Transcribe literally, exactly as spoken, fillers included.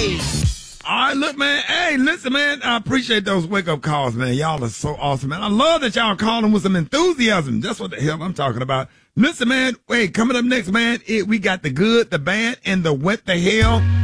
All right, look, man. Hey, listen, man. I appreciate those wake-up calls, man. Y'all are so awesome, man. I love that y'all calling with some enthusiasm. That's what the hell I'm talking about. Listen, man. Wait, coming up next, man, it, we got the good, the bad, and the what the hell.